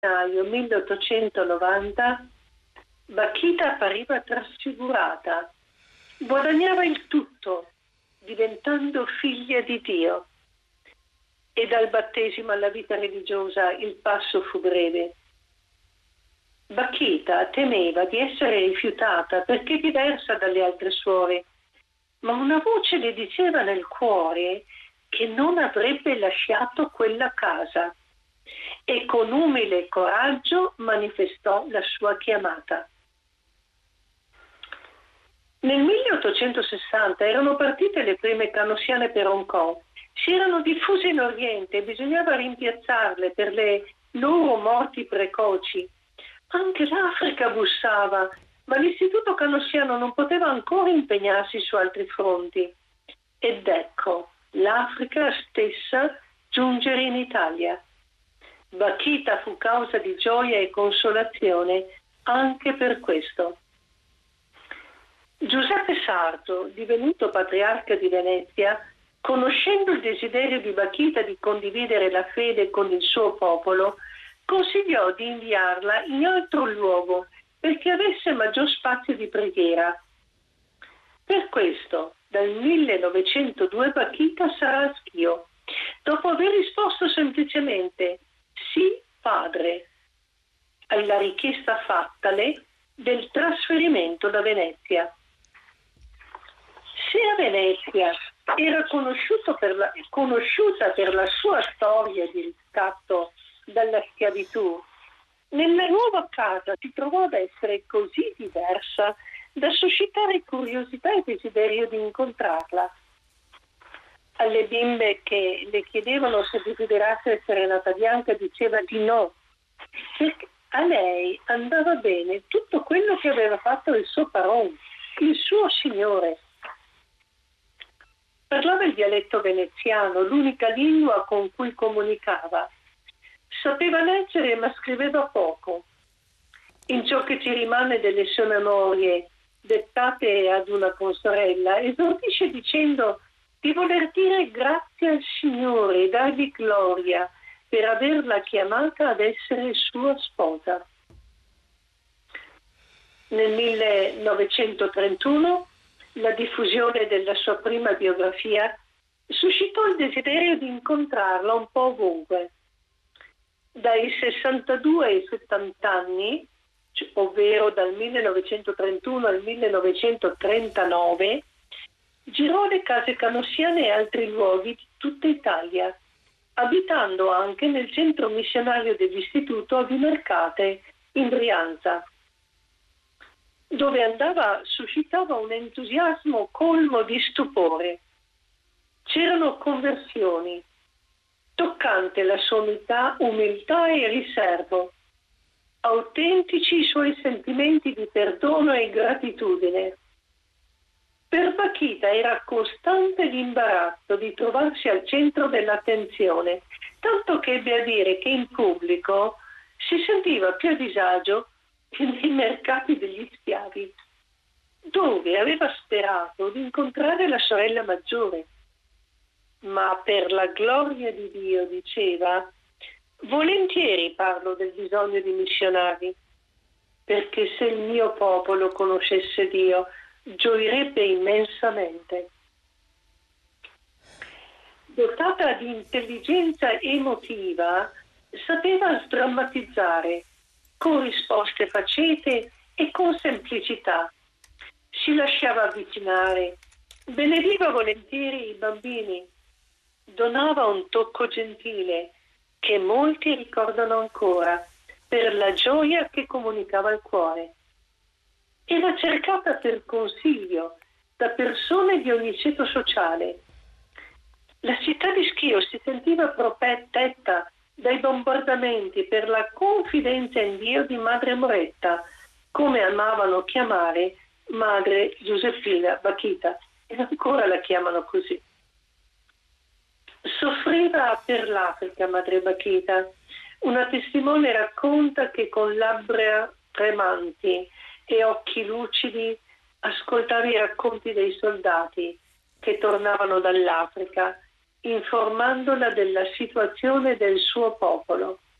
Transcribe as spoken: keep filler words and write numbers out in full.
gennaio milleottocentonovanta, Bakhita appariva trasfigurata, guadagnava il tutto, diventando figlia di Dio. E dal battesimo alla vita religiosa il passo fu breve. Bakhita temeva di essere rifiutata perché diversa dalle altre suore, ma una voce le diceva nel cuore che non avrebbe lasciato quella casa e con umile coraggio manifestò la sua chiamata. Nel milleottocentosessanta erano partite le prime canossiane per Hong Kong. Si erano diffuse in Oriente e bisognava rimpiazzarle per le loro morti precoci. Anche l'Africa bussava, ma l'istituto canossiano non poteva ancora impegnarsi su altri fronti. Ed ecco l'Africa stessa giungere in Italia. Bakhita fu causa di gioia e consolazione anche per questo. Giuseppe Sarto, divenuto patriarca di Venezia, conoscendo il desiderio di Bakhita di condividere la fede con il suo popolo, consigliò di inviarla in altro luogo perché avesse maggior spazio di preghiera. Per questo, dal millenovecentodue Bakhita sarà a Schio, dopo aver risposto semplicemente sì, padre, alla richiesta fattale del trasferimento da Venezia. Se a Venezia era conosciuto per la, conosciuta per la sua storia di riscatto dalla schiavitù, nella nuova casa si trovò ad essere così diversa da suscitare curiosità e desiderio di incontrarla. Alle bimbe che le chiedevano se desiderasse essere nata bianca diceva di no, perché a lei andava bene tutto quello che aveva fatto il suo paron, il suo signore. Parlava il dialetto veneziano, l'unica lingua con cui comunicava. Sapeva leggere ma scriveva poco. In ciò che ci rimane delle sue memorie, dettate ad una consorella, esordisce dicendo di voler dire grazie al Signore e dargli gloria per averla chiamata ad essere sua sposa. Nel millenovecentotrentuno la diffusione della sua prima biografia suscitò il desiderio di incontrarla un po' ovunque. Dai sessantadue ai settanta anni, ovvero dal millenovecentotrentuno al millenovecentotrentanove, girò le case canossiane e altri luoghi di tutta Italia, abitando anche nel centro missionario dell'istituto a Vimercate, in Brianza. Dove andava suscitava un entusiasmo colmo di stupore. C'erano conversioni, toccante la sua umiltà, umiltà e riservo, autentici i suoi sentimenti di perdono e gratitudine. Per Bakhita era costante l'imbarazzo di trovarsi al centro dell'attenzione, tanto che ebbe a dire che in pubblico si sentiva più a disagio che nei mercati degli schiavi, dove aveva sperato di incontrare la sorella maggiore. Ma per la gloria di Dio, diceva, volentieri parlo del bisogno di missionari, perché se il mio popolo conoscesse Dio, gioirebbe immensamente. Dotata di intelligenza emotiva, sapeva sdrammatizzare con risposte facete e con semplicità. Si lasciava avvicinare, benediva volentieri i bambini, donava un tocco gentile che molti ricordano ancora per la gioia che comunicava al cuore. Era cercata per consiglio da persone di ogni ceto sociale. La città di Schio si sentiva protetta dai bombardamenti per la confidenza in Dio di Madre Moretta, come amavano chiamare Madre Giuseppina Bakhita, e ancora la chiamano così. Soffriva per l'Africa Madre Bakhita. Una testimone racconta che con labbra tremanti e occhi lucidi ascoltava i racconti dei soldati che tornavano dall'Africa, informandola della situazione del suo popolo.